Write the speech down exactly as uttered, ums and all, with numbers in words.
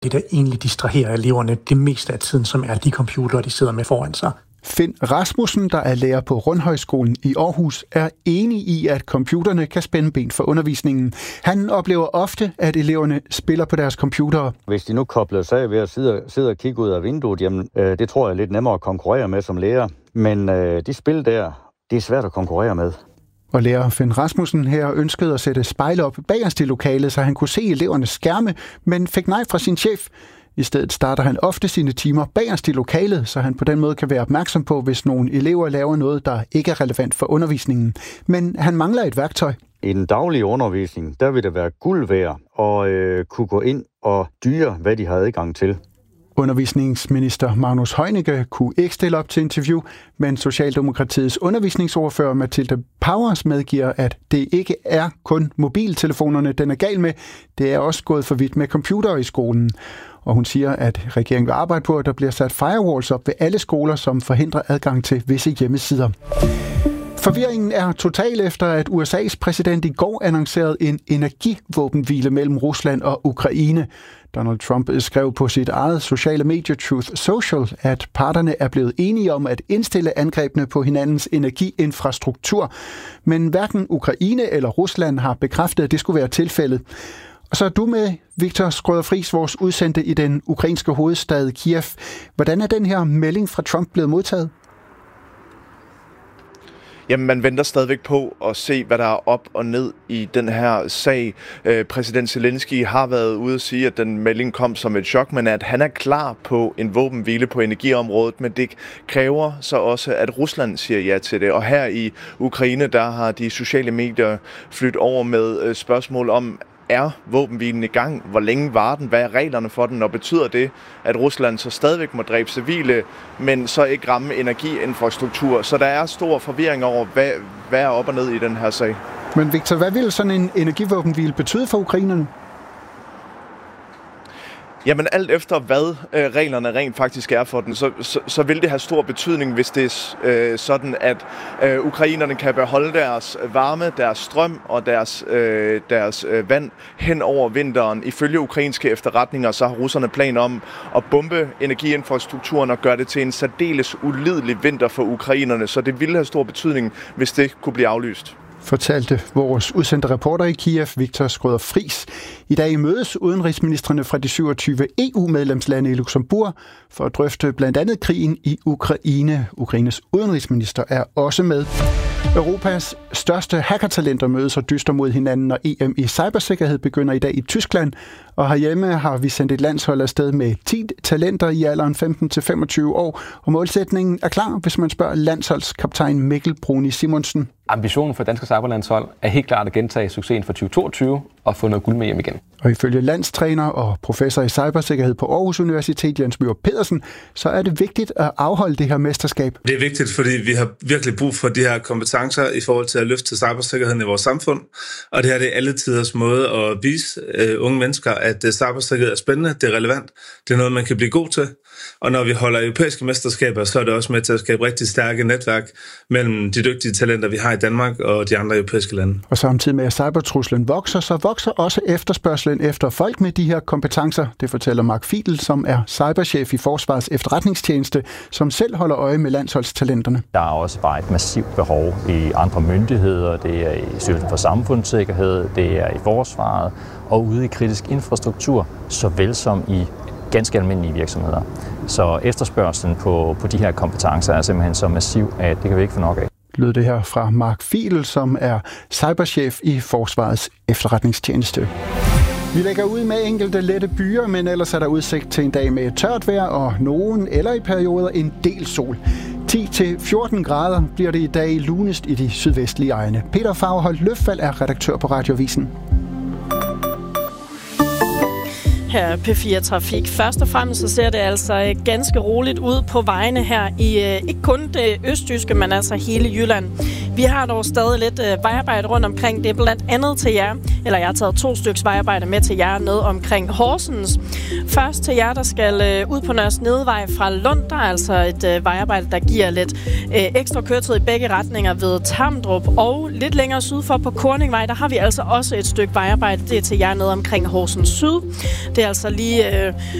Det, der egentlig distraherer eleverne det meste af tiden, som er de computere, de sidder med foran sig. Finn Rasmussen, der er lærer på Rundhøjskolen i Aarhus, er enig i, at computerne kan spænde ben for undervisningen. Han oplever ofte, at eleverne spiller på deres computere. Hvis de nu kobler sig af ved at sidde, sidde og kigge ud af vinduet, jamen, øh, det tror jeg er lidt nemmere at konkurrere med som lærer. Men øh, de spil der, det er svært at konkurrere med. Og lærer Finn Rasmussen her ønskede at sætte spejle op bagerst i lokalet, så han kunne se elevernes skærme, men fik nej fra sin chef. I stedet starter han ofte sine timer bagerst i lokalet, så han på den måde kan være opmærksom på, hvis nogle elever laver noget, der ikke er relevant for undervisningen. Men han mangler et værktøj. I den daglige undervisning, der vil det være guld værd at øh, kunne gå ind og styre, hvad de har adgang til. Undervisningsminister Magnus Heunicke kunne ikke stille op til interview, men Socialdemokratiets undervisningsordfører Mathilde Powers medgiver, at det ikke er kun mobiltelefonerne, den er gal med. Det er også gået for vidt med computere i skolen. Og hun siger, at regeringen vil arbejde på, at der bliver sat firewalls op ved alle skoler, som forhindrer adgang til visse hjemmesider. Forvirringen er total efter, at U S A's præsident i går annoncerede en energivåbenhvile mellem Rusland og Ukraine. Donald Trump skrev på sit eget sociale medie Truth Social, at parterne er blevet enige om at indstille angrebene på hinandens energiinfrastruktur. Men hverken Ukraine eller Rusland har bekræftet, at det skulle være tilfældet. Og så er du med, Viktor Skrøder-Friis, vores udsendte i den ukrainske hovedstad Kiev. Hvordan er den her melding fra Trump blevet modtaget? Jamen, man venter stadigvæk på at se, hvad der er op og ned i den her sag. Øh, præsident Zelensky har været ude at sige, at den melding kom som et chok, men at han er klar på en våbenhvile på energiområdet, men det kræver så også, at Rusland siger ja til det. Og her i Ukraine, der har de sociale medier flyttet over med øh, spørgsmål om, er våbenhvilen i gang? Hvor længe var den? Hvad er reglerne for den? Og betyder det, at Rusland så stadigvæk må dræbe civile, men så ikke ramme energiinfrastruktur? Så der er stor forvirring over, hvad, hvad er op og ned i den her sag. Men Viktor, hvad vil sådan en energivåbenhvile betyde for ukrainerne? Jamen alt efter hvad øh, reglerne rent faktisk er for den, så, så, så vil det have stor betydning, hvis det er øh, sådan, at øh, ukrainerne kan beholde deres varme, deres strøm og deres, øh, deres øh, vand hen over vinteren. Ifølge ukrainske efterretninger, så har russerne planer om at bombe energiinfrastrukturen og gøre det til en særdeles ulidelig vinter for ukrainerne, så det ville have stor betydning, hvis det kunne blive aflyst. Fortalte vores udsendte reporter i Kiev, Viktor Skrøder-Friis. I dag mødes udenrigsministrene fra de syvogtyve E U-medlemslande i Luxembourg for at drøfte blandt andet krigen i Ukraine. Ukraines udenrigsminister er også med. Europas største hackertalenter mødes og dyster mod hinanden, og E M i cybersikkerhed begynder i dag i Tyskland. Og herhjemme har vi sendt et landshold afsted med ti talenter i alderen femten til femogtyve år. Og målsætningen er klar, hvis man spørger landsholdskaptajn Mikkel Bruni Simonsen. Ambitionen for danske cyberlandshold er helt klart at gentage succesen fra tyve toogtyve og få noget guld med hjem igen. Og ifølge landstræner og professor i cybersikkerhed på Aarhus Universitet, Jens Møller Pedersen, så er det vigtigt at afholde det her mesterskab. Det er vigtigt, fordi vi har virkelig brug for de her kompetencer i forhold til at løfte cybersikkerheden i vores samfund. Og det her det er alle tiders måde at vise uh, unge mennesker, at uh, cybersikkerhed er spændende, det er relevant, det er noget, man kan blive god til. Og når vi holder europæiske mesterskaber, så er det også med til at skabe rigtig stærke netværk mellem de dygtige talenter, vi har i Danmark og de andre europæiske lande. Og samtidig med at cybertruslen vokser, så vokser også efterspørgselen efter folk med de her kompetencer. Det fortæller Mark Fiedel, som er cyberchef i Forsvarets Efterretningstjeneste, som selv holder øje med landsholdstalenterne. Der er også bare et massivt behov i andre myndigheder. Det er i Styrelsen for Samfundssikkerhed, det er i Forsvaret og ude i kritisk infrastruktur, såvel som i ganske almindelige virksomheder. Så efterspørgselen på, på de her kompetencer er simpelthen så massiv, at det kan vi ikke få nok af. Lød det her fra Mark Fiedel, som er cyberchef i Forsvarets Efterretningstjeneste. Vi lægger ud med enkelte lette byer, men ellers er der udsigt til en dag med tørt vejr og nogen eller i perioder en del sol. ti til fjorten grader bliver det i dag lunest i de sydvestlige egne. Peter Fagerholt Løffald er redaktør på Radioavisen. Her P fire Trafik. Først og fremmest så ser det altså ganske roligt ud på vejene her i ikke kun det østjyske, men altså hele Jylland. Vi Vi har dog stadig lidt øh, vejarbejde rundt omkring. Det er blandt andet til jer, eller jeg har taget to styks vejarbejde med til jer ned omkring Horsens. Først til jer, der skal øh, ud på Nørre Snedevej fra Lund. Der er altså et øh, vejarbejde, der giver lidt øh, ekstra køretid i begge retninger ved Tamdrup. Og lidt længere syd for på Korningvej, der har vi altså også et stykke vejarbejde. Det er til jer ned omkring Horsens Syd. Det er altså lige øh,